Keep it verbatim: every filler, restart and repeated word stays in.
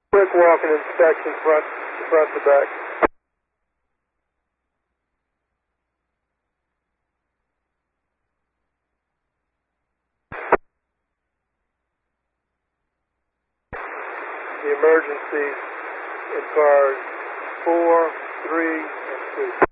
Quick walking inspection front, front to back. The emergency in cars four, three, and two.